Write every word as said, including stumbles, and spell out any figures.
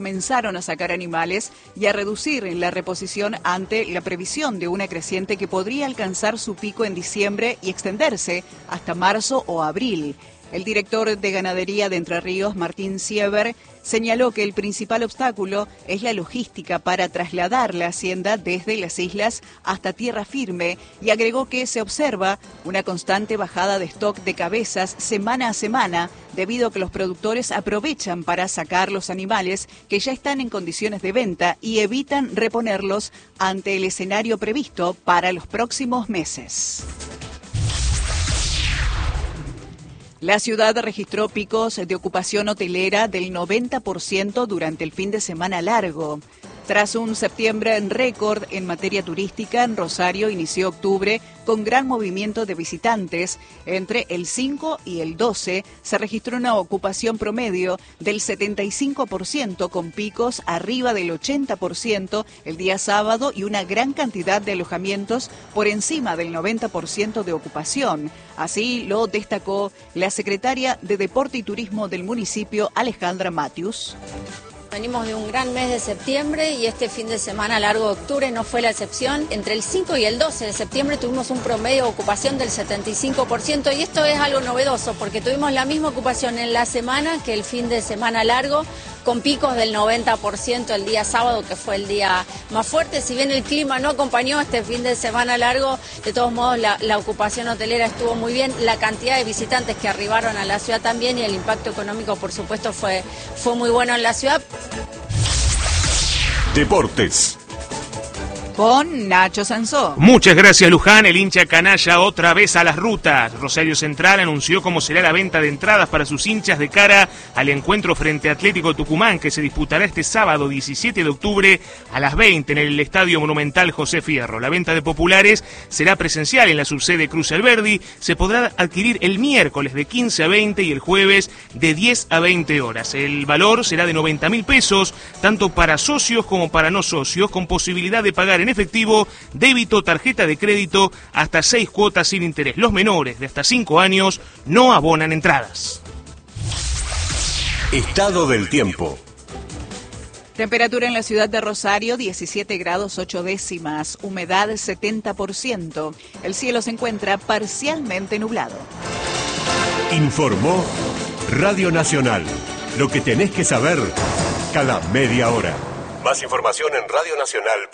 Comenzaron a sacar animales y a reducir la reposición ante la previsión de una creciente que podría alcanzar su pico en diciembre y extenderse hasta marzo o abril. El director de Ganadería de Entre Ríos, Martín Sieber, señaló que el principal obstáculo es la logística para trasladar la hacienda desde las islas hasta tierra firme y agregó que se observa una constante bajada de stock de cabezas semana a semana debido a que los productores aprovechan para sacar los animales que ya están en condiciones de venta y evitan reponerlos ante el escenario previsto para los próximos meses. La ciudad registró picos de ocupación hotelera del noventa por ciento durante el fin de semana largo. Tras un septiembre en récord en materia turística, en Rosario inició octubre con gran movimiento de visitantes. Entre el cinco y el doce se registró una ocupación promedio del setenta y cinco por ciento con picos arriba del ochenta por ciento el día sábado y una gran cantidad de alojamientos por encima del noventa por ciento de ocupación. Así lo destacó la secretaria de Deporte y Turismo del municipio, Alejandra Matius. Venimos de un gran mes de septiembre y este fin de semana largo de octubre no fue la excepción. Entre el cinco y el doce de septiembre tuvimos un promedio de ocupación del setenta y cinco por ciento y esto es algo novedoso porque tuvimos la misma ocupación en la semana que el fin de semana largo, con picos del noventa por ciento el día sábado, que fue el día más fuerte. Si bien el clima no acompañó este fin de semana largo, de todos modos la, la ocupación hotelera estuvo muy bien, la cantidad de visitantes que arribaron a la ciudad también y el impacto económico, por supuesto, fue, fue muy bueno en la ciudad. Deportes. Con Nacho Sansó. Muchas gracias, Luján. El hincha canalla otra vez a las rutas. Rosario Central anunció cómo será la venta de entradas para sus hinchas de cara al encuentro frente a Atlético Tucumán, que se disputará este sábado diecisiete de octubre a las veinte en el Estadio Monumental José Fierro. La venta de populares será presencial en la subsede Cruz Alberdi. Se podrá adquirir el miércoles de quince a veinte y el jueves de diez a veinte horas. El valor será de noventa mil pesos, tanto para socios como para no socios, con posibilidad de pagar en efectivo, débito, tarjeta de crédito, hasta seis cuotas sin interés. Los menores de hasta cinco años no abonan entradas. Estado del tiempo. Temperatura en la ciudad de Rosario, diecisiete grados ocho décimas, humedad setenta por ciento. El cielo se encuentra parcialmente nublado. Informó Radio Nacional. Lo que tenés que saber cada media hora. Más información en Radio Nacional.